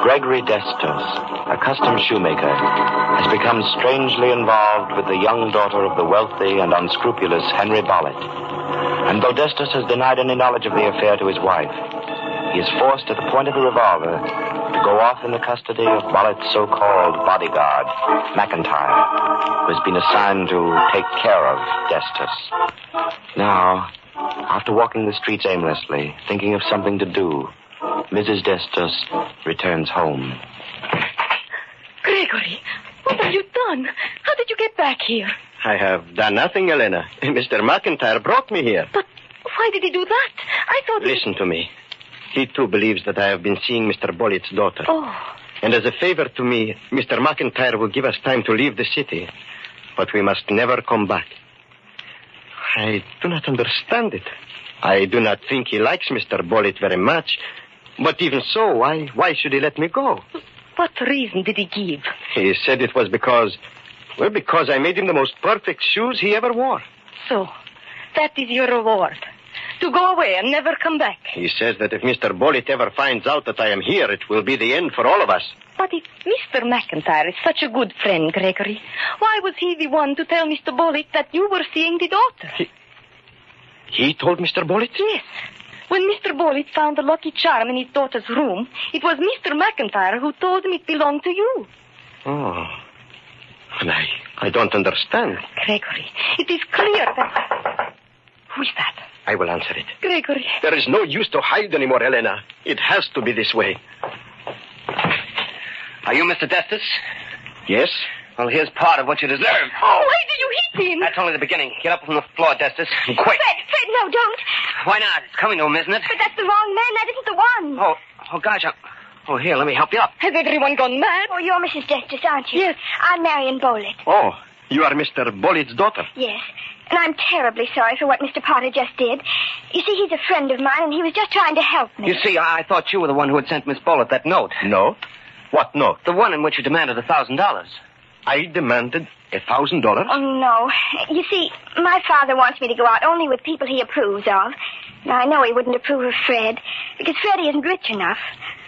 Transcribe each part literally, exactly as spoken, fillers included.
Gregory Destos, a custom shoemaker, has become strangely involved with the young daughter of the wealthy and unscrupulous Henry Bollitt. And though Destos has denied any knowledge of the affair to his wife, he is forced at the point of the revolver to go off in the custody of Bollitt's so-called bodyguard, McIntyre, who has been assigned to take care of Destos. Now, after walking the streets aimlessly, thinking of something to do, Missus Destos returns home. Gregory, what have you done? How did you get back here? I have done nothing, Elena. Mister McIntyre brought me here. But why did he do that? I thought... Listen he... to me. He, too, believes that I have been seeing Mister Bollitt's daughter. Oh. And as a favor to me, Mister McIntyre will give us time to leave the city. But we must never come back. I do not understand it. I do not think he likes Mister Bollitt very much. But even so, why, why should he let me go? What reason did he give? He said it was because... Well, because I made him the most perfect shoes he ever wore. So, that is your reward. To go away and never come back. He says that if Mister Bollitt ever finds out that I am here, it will be the end for all of us. But if Mister McIntyre is such a good friend, Gregory, why was he the one to tell Mister Bollitt that you were seeing the daughter? He, he told Mister Bollitt? Yes. When Mister Bollitt found the lucky charm in his daughter's room, it was Mister McIntyre who told him it belonged to you. Oh. And I, I don't understand. Gregory, it is clear that... Who is that? I will answer it. Gregory. There is no use to hide anymore, Elena. It has to be this way. Are you Mister Destos? Yes. Well, here's part of what you deserve. Oh, why did you hit him? That's only the beginning. Get up from the floor, Destos. Quick. Fred, Fred, no, don't. Why not? It's coming to him, isn't it? But that's the wrong man. That isn't the one. Oh, oh, gosh. I'm... Oh, here, let me help you up. Has everyone gone mad? Oh, you're Missus Destos, aren't you? Yes. I'm Marion Bollitt. Oh, you are Mister Bollitt's daughter? Yes. And I'm terribly sorry for what Mister Potter just did. You see, he's a friend of mine, and he was just trying to help me. You see, I, I thought you were the one who had sent Miss Bollitt that note. Note? What note? The one in which you demanded a thousand dollars. I demanded a thousand dollars? Oh, no. You see, my father wants me to go out only with people he approves of. Now, I know he wouldn't approve of Fred, because Freddie isn't rich enough.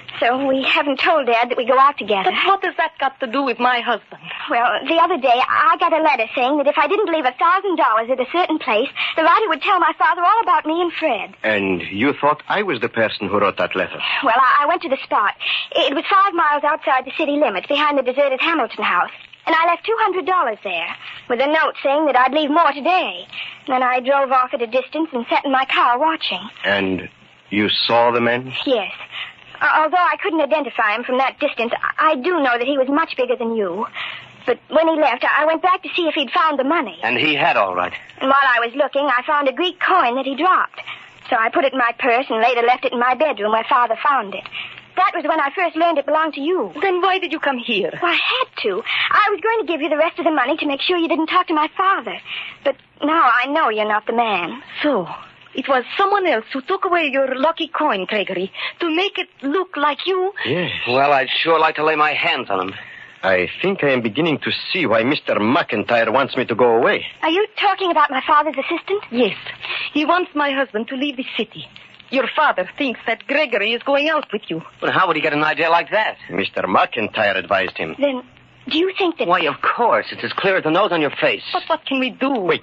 So we haven't told Dad that we go out together. But what has that got to do with my husband? Well, the other day, I got a letter saying that if I didn't leave a thousand dollars at a certain place, the writer would tell my father all about me and Fred. And you thought I was the person who wrote that letter? Well, I, I went to the spot. It was five miles outside the city limits, behind the deserted Hamilton house. And I left two hundred dollars there, with a note saying that I'd leave more today. Then I drove off at a distance and sat in my car watching. And you saw the man? Yes. Although I couldn't identify him from that distance, I do know that he was much bigger than you. But when he left, I went back to see if he'd found the money. And he had, all right. And while I was looking, I found a Greek coin that he dropped. So I put it in my purse and later left it in my bedroom where Father found it. That was when I first learned it belonged to you. Then why did you come here? Well, I had to. I was going to give you the rest of the money to make sure you didn't talk to my father. But now I know you're not the man. So... it was someone else who took away your lucky coin, Gregory, to make it look like you? Yes. Well, I'd sure like to lay my hands on him. I think I am beginning to see why Mister McIntyre wants me to go away. Are you talking about my father's assistant? Yes. He wants my husband to leave the city. Your father thinks that Gregory is going out with you. But how would he get an idea like that? Mister McIntyre advised him. Then, do you think that... Why, of course. It's as clear as the nose on your face. But what can we do? Wait.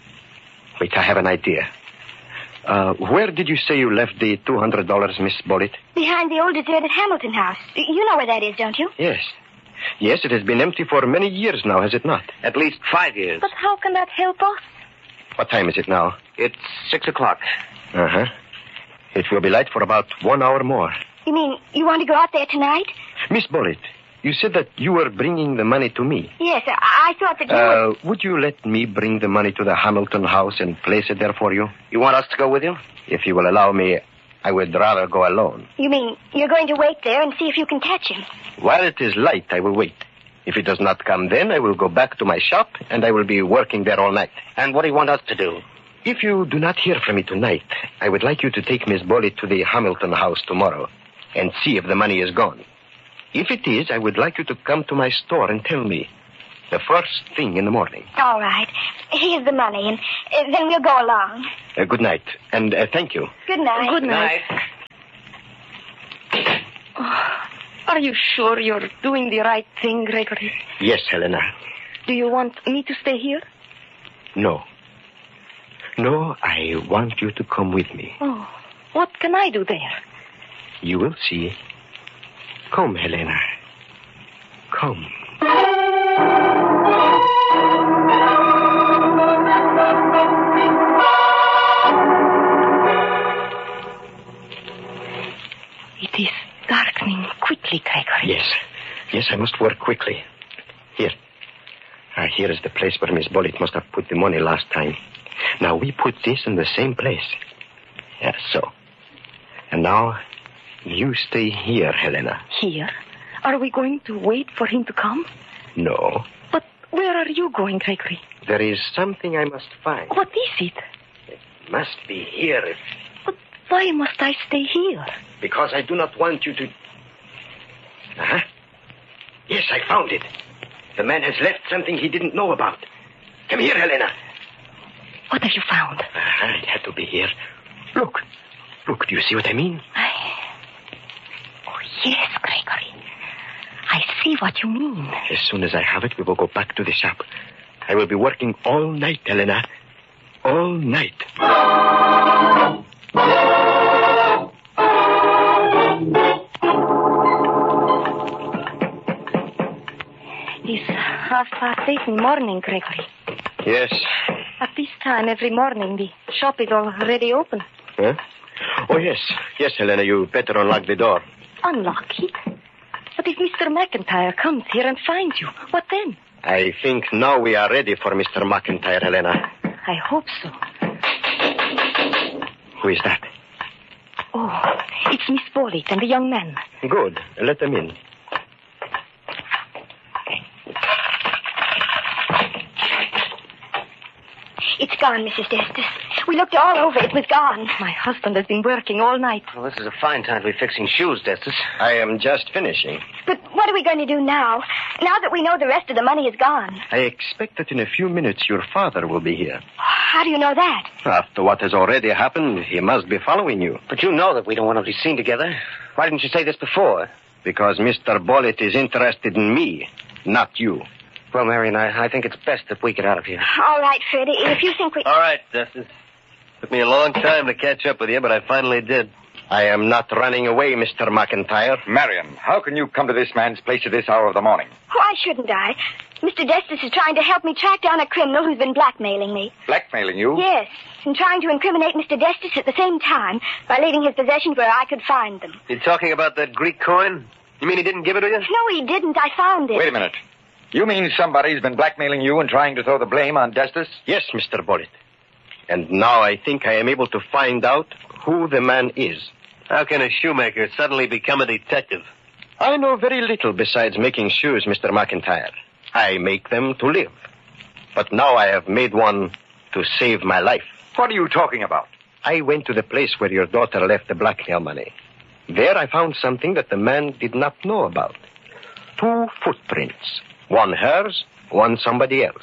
Wait, I have an idea. Uh, where did you say you left the two hundred dollars, Miss Bollitt? Behind the old deserted Hamilton house. You know where that is, don't you? Yes. Yes, it has been empty for many years now, has it not? At least five years. But how can that help us? What time is it now? It's six o'clock. Uh-huh. It will be light for about one hour more. You mean you want to go out there tonight? Miss Bollitt, you said that you were bringing the money to me. Yes, I, I thought that you uh, would... Would you let me bring the money to the Hamilton house and place it there for you? You want us to go with you? If you will allow me, I would rather go alone. You mean you're going to wait there and see if you can catch him? While it is light, I will wait. If he does not come then, I will go back to my shop, and I will be working there all night. And what do you want us to do? If you do not hear from me tonight, I would like you to take Miss Bollitt to the Hamilton house tomorrow and see if the money is gone. If it is, I would like you to come to my store and tell me the first thing in the morning. All right. Here's the money, and uh, then we'll go along. Uh, good night, and uh, thank you. Good night. Good night. Night. Oh, Are you sure you're doing the right thing, Gregory? Yes, Helena. Do you want me to stay here? No. No, I want you to come with me. Oh, what can I do there? You will see. Come, Helena. Come. It is darkening quickly, Gregory. Yes. Yes, I must work quickly. Here. Ah, here is the place where Miss Bullitt must have put the money last time. Now, we put this in the same place. Yes, so. And now, you stay here, Helena. Here? Are we going to wait for him to come? No. But where are you going, Gregory? There is something I must find. What is it? It must be here if... But why must I stay here? Because I do not want you to... Uh-huh. Yes, I found it. The man has left something he didn't know about. Come here, Helena. What have you found? Uh-huh, it had to be here. Look. Look, do you see what I mean? I... Oh, yes, Gregory. I see what you mean. As soon as I have it, we will go back to the shop. I will be working all night, Helena. All night. It's half past eight in the morning, Gregory. Yes. At this time every morning, the shop is already open. Huh? Oh, yes. Yes, Helena, you better unlock the door. Unlock it? But if Mister McIntyre comes here and finds you, what then? I think now we are ready for Mister McIntyre, Helena. I hope so. Who is that? Oh, it's Miss Bullitt and the young man. Good. Let them in. It's gone, Missus Destus. We looked all over. It was gone. My husband has been working all night. Well, this is a fine time to be fixing shoes, Destus. I am just finishing. But what are we going to do now? Now that we know the rest of the money is gone. I expect that in a few minutes your father will be here. How do you know that? After what has already happened, he must be following you. But you know that we don't want to be seen together. Why didn't you say this before? Because Mister Bullitt is interested in me, not you. Well, Marion, I, I think it's best that we get out of here. All right, Freddie. If you think we... All right, Justice. Took me a long time to catch up with you, but I finally did. I am not running away, Mister McIntyre. Marion, how can you come to this man's place at this hour of the morning? Why shouldn't I? Mister Destus is trying to help me track down a criminal who's been blackmailing me. Blackmailing you? Yes, and trying to incriminate Mister Destus at the same time by leaving his possessions where I could find them. You talking about that Greek coin? You mean he didn't give it to you? No, he didn't. I found it. Wait a minute. You mean somebody's been blackmailing you and trying to throw the blame on Destus? Yes, Mister Bullitt. And now I think I am able to find out who the man is. How can a shoemaker suddenly become a detective? I know very little besides making shoes, Mister McIntyre. I make them to live. But now I have made one to save my life. What are you talking about? I went to the place where your daughter left the blackmail money. There I found something that the man did not know about. Two footprints. One hers, one somebody else.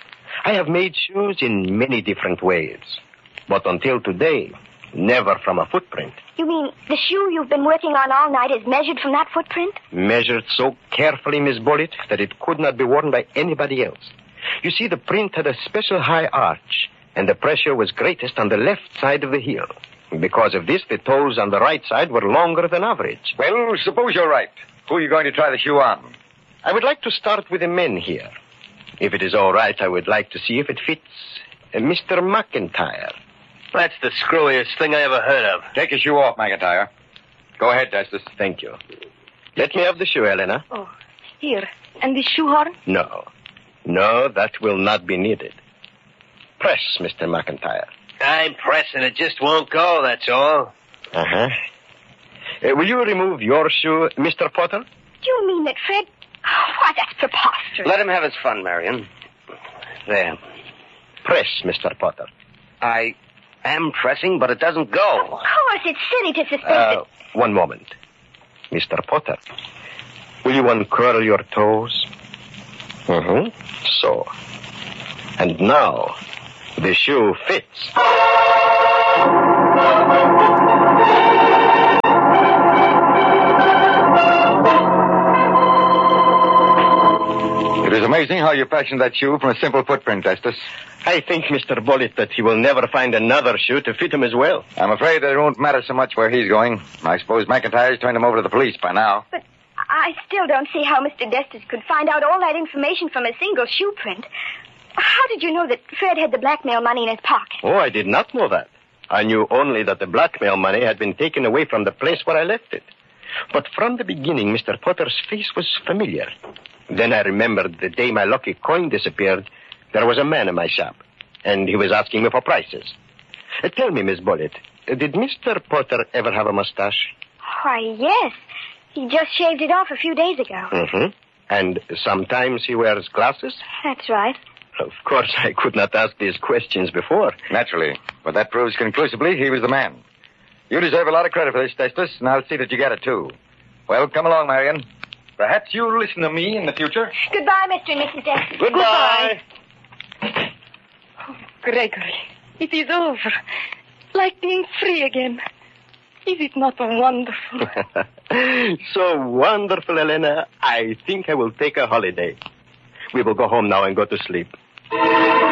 I have made shoes in many different ways. But until today, never from a footprint. You mean the shoe you've been working on all night is measured from that footprint? Measured so carefully, Miss Bullitt, that it could not be worn by anybody else. You see, the print had a special high arch, and the pressure was greatest on the left side of the heel. Because of this, the toes on the right side were longer than average. Well, suppose you're right. Who are you going to try the shoe on? I would like to start with the men here. If it is all right, I would like to see if it fits uh, Mister McIntyre. That's the screwiest thing I ever heard of. Take your shoe off, McIntyre. Go ahead, Destus. Thank you. Let me have the shoe, Helena. Oh, here. And the shoehorn? No. No, that will not be needed. Press, Mister McIntyre. I'm pressing. It just won't go, that's all. Uh-huh. Uh, will you remove your shoe, Mister Potter? Do you mean that Fred... Oh, why, that's preposterous. Let him have his fun, Marion. There. Press, Mister Potter. I am pressing, but it doesn't go. Of course, it's silly to suspect Uh, that... one moment. Mister Potter, will you uncurl your toes? Mm-hmm. So. And now, the shoe fits. amazing how you fashioned that shoe from a simple footprint, Estes. I think, Mister Bullitt, that he will never find another shoe to fit him as well. I'm afraid that it won't matter so much where he's going. I suppose McIntyre's turned him over to the police by now. But I still don't see how Mister Destus could find out all that information from a single shoe print. How did you know that Fred had the blackmail money in his pocket? Oh, I did not know that. I knew only that the blackmail money had been taken away from the place where I left it. But from the beginning, Mister Potter's face was familiar. Then I remembered the day my lucky coin disappeared, there was a man in my shop, and he was asking me for prices. Uh, tell me, Miss Bullitt, uh, did Mister Potter ever have a mustache? Why, yes. He just shaved it off a few days ago. Mm-hmm. And sometimes he wears glasses? That's right. Of course, I could not ask these questions before. Naturally. But that proves conclusively he was the man. You deserve a lot of credit for this, Destus, and I'll see that you get it, too. Well, come along, Marion. Perhaps you'll listen to me in the future. Goodbye, Mister and Missus Destus. Goodbye. Oh, Gregory, it is over. Like being free again. Is it not wonderful? So wonderful, Elena. I think I will take a holiday. We will go home now and go to sleep.